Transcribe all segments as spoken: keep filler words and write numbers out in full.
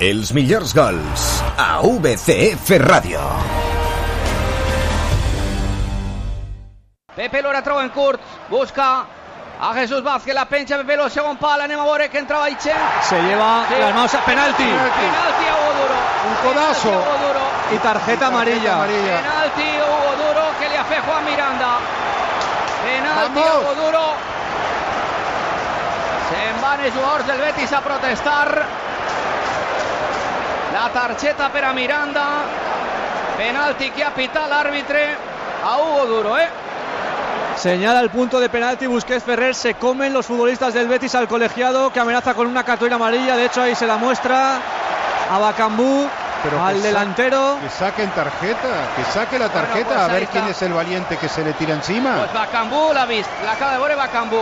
Els millors gols a V C F Ràdio. Pepe lo retrova en curt, busca a Jesús Vázquez, la pencha Pepe lo segon pal, anem a veure que entrava Ichen. Se lleva sí. las manos a penalti. Penalti a Hugo Duro. Un codazo. Duro. Y tarjeta amarilla. amarilla. Penalti a Hugo Duro que le hace Juan Miranda. Penalti a Hugo Duro. Se'n van els jugadors del Betis a protestar. La targeta per a Miranda. Penalti que ha pitat l'àrbitre a Hugo Duro, eh. Señala el punto de penalti Busquets Ferrer. Se comen los futbolistas del Betis al colegiado, que amenaza con una cartulina amarilla. De hecho, ahí se la muestra a Bakambu, al delantero. Que saquen tarjeta, que saque la tarjeta, bueno, pues a ver quién es el valiente que se le tira encima. Pues Bakambu l'ha vist, l'acaba de veure Bakambu.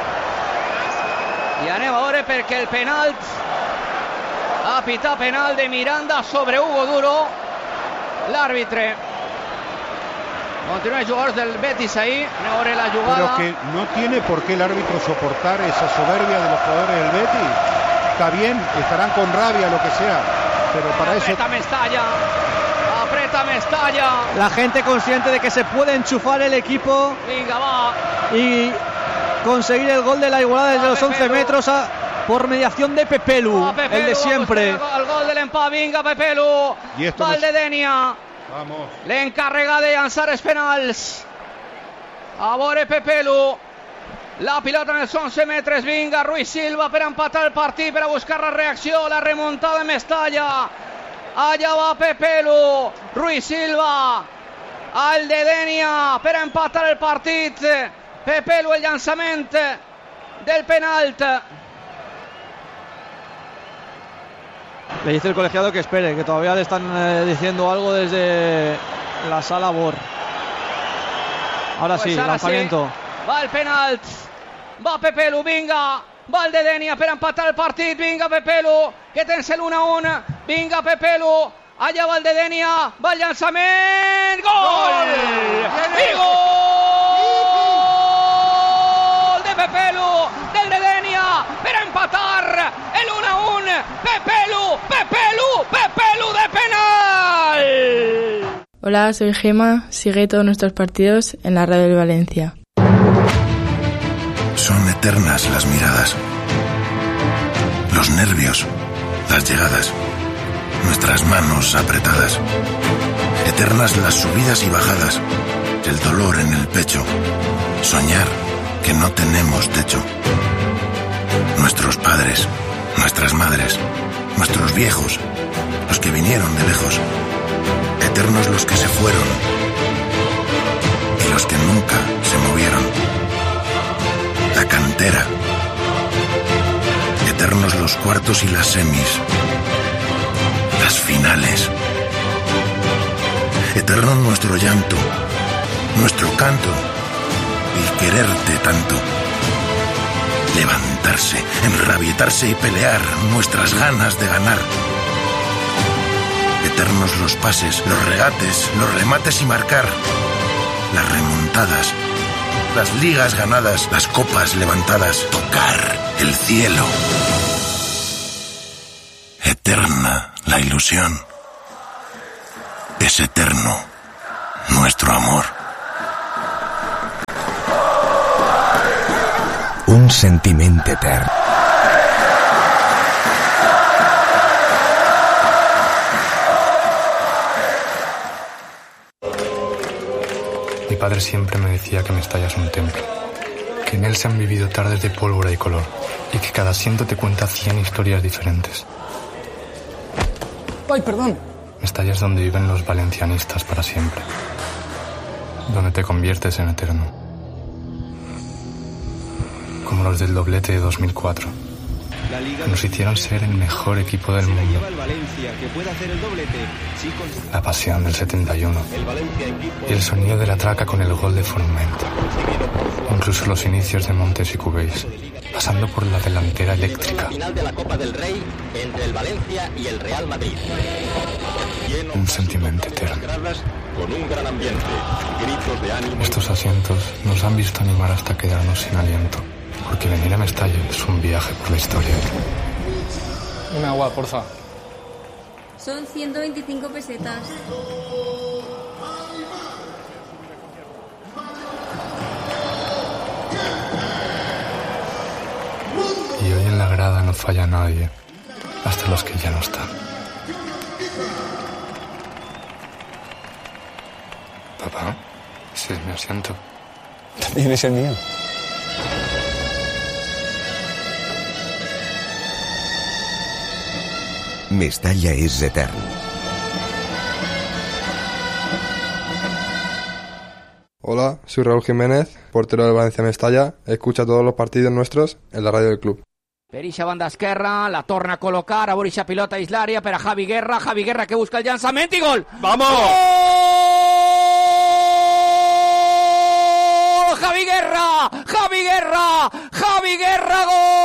I anem a veure perquè el penalt ha pitat penal de Miranda sobre Hugo Duro, l'àrbitre. Continúa el jugador del Betis ahí, abre la jugada. Pero que no tiene por qué el árbitro soportar esa soberbia de los jugadores del Betis. Está bien, estarán con rabia, lo que sea, pero para eso... Aprieta Mestalla, aprieta Mestalla. La gente consciente de que se puede enchufar el equipo. Venga, va. Y conseguir el gol de la igualdad desde los once metros a, por mediación de Pepelu, Pepelu, el de siempre. El gol del empat, vinga Pepelu, Valdedenia. Vamos. L'encarrega de llançar els penals. A veure Pepelu. La pilota en els onze metres. Vinga Ruiz Silva per empatar el partit, per a buscar la reacció, la remuntada de Mestalla. Allà va Pepelu. Ruiz Silva. Al de Denia per a empatar el partit. Pepelu, el llançament del penalt. Le dice el colegiado que espere, que todavía le están eh, diciendo algo desde la sala B O R. Ahora pues sí, ahora lanzamiento. Sí. Va el penalt. Va Pepelu, vinga. Va el de Denia per empatar el partit. Vinga Pepelu, que tens l'u a u. Vinga Pepelu. Allà va el de Denia. Va el llançament. Gol! Gol! I gol de Pepelu, del de Denia, per empatar el u a u. Pepelu, Pepelu, Pepelu de penal. Hola, soy Gema. Sigue todos nuestros partidos en la radio del Valencia. Son eternas las miradas, los nervios, las llegadas, nuestras manos apretadas. Eternas las subidas y bajadas, el dolor en el pecho, soñar que no tenemos techo. Nuestros padres, nuestras madres, nuestros viejos, los que vinieron de lejos, eternos los que se fueron y los que nunca se movieron. La cantera, eternos los cuartos y las semis, las finales. Eterno nuestro llanto, nuestro canto, el quererte tanto. Levantarse, enrabietarse y pelear, nuestras ganas de ganar. Eternos los pases, los regates, los remates y marcar. Las remontadas, las ligas ganadas, las copas levantadas. Tocar el cielo. Eterna la ilusión. Es eterno nuestro amor. Un sentiment etern. Mi padre siempre me decía que Mestalla es un templo, que en él se han vivido tardes de pólvora y color, y que cada asiento te cuenta cien historias diferentes. ¡Ay, perdón! Mestalla es donde viven los valencianistas para siempre, donde te conviertes en eterno, como los del doblete de dos mil cuatro, que nos hicieron ser el mejor equipo del mundo. La pasión del setenta y uno y el sonido de la traca con el gol de Forment, incluso los inicios de Montes y Cubéis, pasando por la delantera eléctrica. Un sentimiento eterno. Estos asientos nos han visto animar hasta quedarnos sin aliento, porque venir a Mestalla es un viaje por la historia. Un agua, porfa. Son ciento veinticinco pesetas. Y hoy en la grada no falla nadie, hasta los que ya no están. Papá, ese es mi asiento. También es el mío. Mestalla es eterno. Hola, soy Raúl Jiménez, portero del Valencia Mestalla. Escucha todos los partidos nuestros en la radio del club. Perisha banda esquerra, la torna a colocar, a Borisha pilota a Islaria per a Javi Guerra, Javi Guerra que busca el llançament i gol! ¡Vamos! ¡Gol! Javi Guerra, Javi Guerra, Javi Guerra,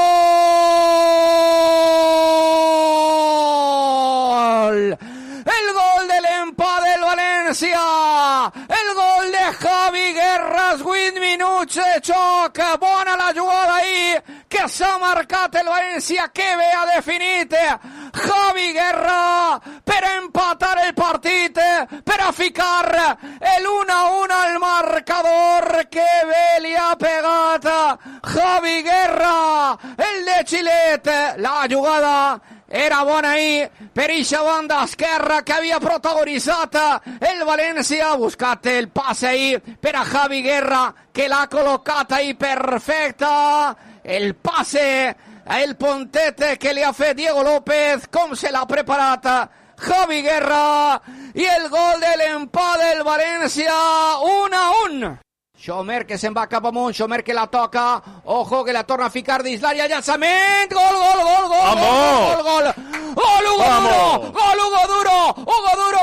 gol! El gol del empate del València, el gol de Javi Guerra, als vuit minuts de xoc, bona la jugada ahí, que s'ha marcat el València, que bé ha definit Javi Guerra per empatar el partit, per a ficar el uno a uno al marcador, que bé li ha pegat Javi Guerra, el de Xilet. La jugada era bona ahí per ixa banda esquerra que havia protagonitzat el València, ha buscat el passe ahí per a Javi Guerra, que l'ha col·locat ahí perfecta, el passe, el pontet que li ha fet Diego López, com se l'ha preparat Javi Guerra, i el gol de l'empat del València, un a un. Xomer que se'n va cap amunt, Xomer que la toca, ojo que la torna a ficar d'Islaria, llançament, gol, gol, gol, gol, ¡Vamos! gol, gol, gol, gol, Hugo ¡Vamos! Duro, gol, Hugo Duro, Hugo Duro,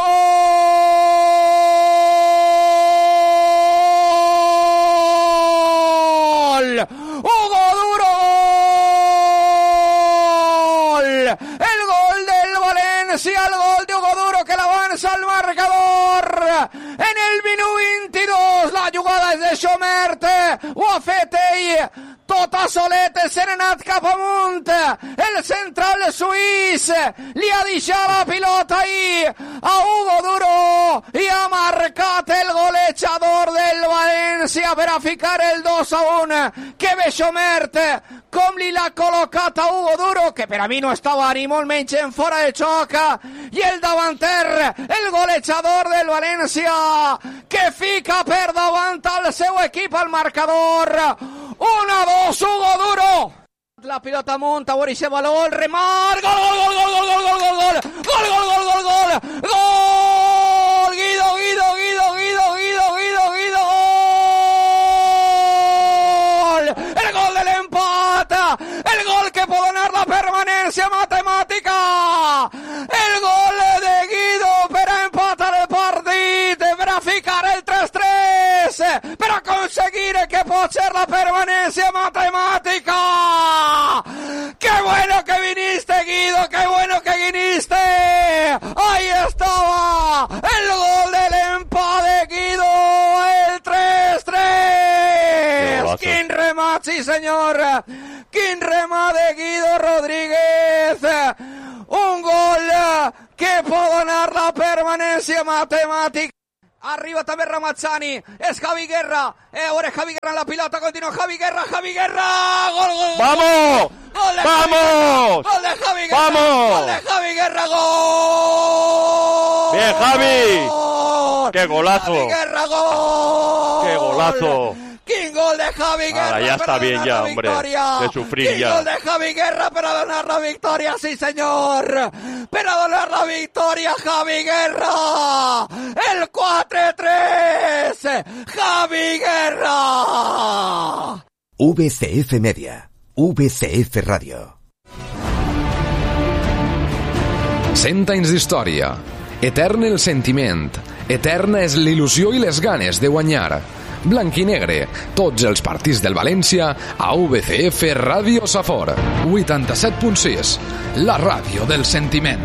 gol, Hugo Duro, gol, el gol del València, el gol de Hugo Duro que l'avança al marcador, en el minut vint-i-dos, la jugada és de Xomert, ho ha fet ell, tota soleta, se n'ha anat cap amunt, el central suís, li ha deixat la pilota ahí a Hugo Duro, i ha marcat el golejador del València per a ficar el dos a un, que bé Xomert, com li l'ha col·locat a Hugo Duro, que per a mi no estava ni molt menys en fora de xoc, i el davanter, el golejador del València, que fica per davant al seu equip al marcador, un a dos, Hugo Duro. La pilota munta, Boris Evaló, el remar, gol, gol, gol, gol, gol, gol, gol, gol, gol, gol, gol, gol, gol, gol, gol, Guido, Guido, Guido, Guido, Guido, Guido, Guido, gol, el gol del empate, el gol que pot donar la permanencia matemàtica, el gol de Guido per a empatar el partit, per a ficar el tres tres, per a aconseguir que pot ser la permanencia matemática. ¡Qué bueno que viniste, Guido! ¡Qué bueno que viniste! ¡Ahí estaba! El gol del empate, Guido, el tres tres. ¡Quin remat, sí, señor! ¡Quin remat de Guido Rodríguez! Un gol que pot donar la permanencia matemática. Arriba també Ramazzani, és Javi Guerra, eh, ahora Javi Guerra en la pilota, continua Javi Guerra, Javi Guerra, gol, gol, ¡Vamos! Gol de ¡Vamos! Javi, gol de Javi Guerra, ¡Vamos! Gol de Javi Guerra, gol. ¡Bien, Javi! Gol. ¡Qué golazo! Javi Guerra, gol. ¡Qué golazo! ¡Quin gol de Javi Guerra! Ahora ya está bien ya, hombre, victoria. de sufrir ¡Quin ya! Gol de Javi Guerra para donar la victoria, sí señor! Para donar la victoria, Javi Guerra! ¡El cuatro tres! ¡Javi Guerra! V C F Media, V C F Ràdio. Cent anys d'història. Etern el sentiment. Eterna és l'il·lusió i les ganes de guanyar. Blanc i negre, tots els partits del València a V C F Ràdio Safor. vuitanta-set punt sis, la ràdio del sentiment.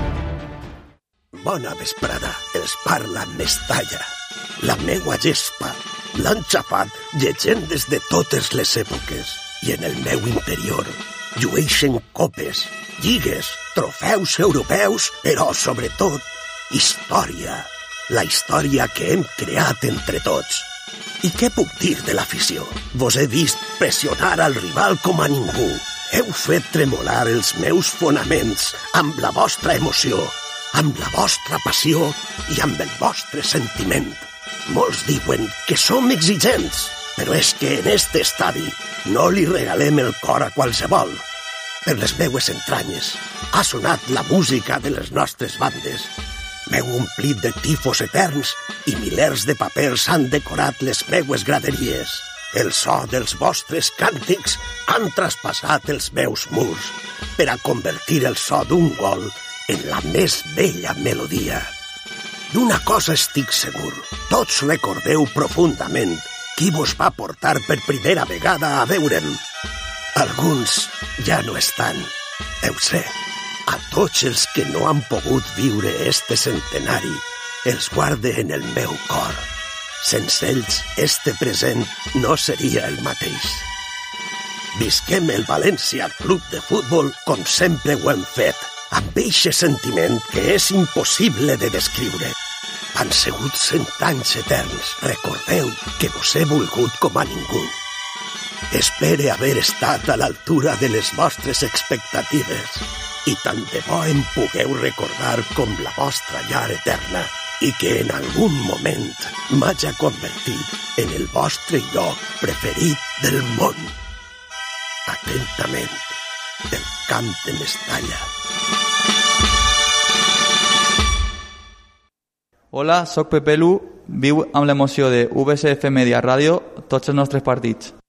Bona vesprada, els parla Mestalla. La meua gespa l'han xapat llegendes de totes les èpoques i en el meu interior llueixen copes, lligues, trofeus europeus, però sobretot història. La història que hem creat entre tots. I què puc dir de l'afició? Vos he vist pressionar al rival com a ningú. Heu fet tremolar els meus fonaments amb la vostra emoció, amb la vostra passió i amb el vostre sentiment. Molts diuen que som exigents, però és que en este estadi no li regalem el cor a qualsevol. Per les meues entranyes ha sonat la música de les nostres bandes. M'heu omplit de tifos eterns i milers de papers han decorat les meues graderies. El so dels vostres càntics han traspassat els meus murs per a convertir el so d'un gol en la més bella melodia. D'una cosa estic segur, tots recordeu profundament qui vos va portar per primera vegada a veure'm. Alguns ja no estan, ho sé. A tots els que no han pogut viure este centenari, els guarde en el meu cor. Sense ells, este present no seria el mateix. Visquem el València Club de Futbol com sempre ho hem fet, amb eixe sentiment que és impossible de descriure. Han sigut cent anys eterns. Recordeu que vos he volgut com a ningú. Espere haver estat a l'altura de les vostres expectatives i tant de bo em pugueu recordar com la vostra llar eterna i que en algun moment m'haja convertit en el vostre lloc preferit del món. Atentament, del Camp de Mestalla. Hola, soc Pepe Lu, viu amb l'emoció de U B C F Media Ràdio tots els nostres partits.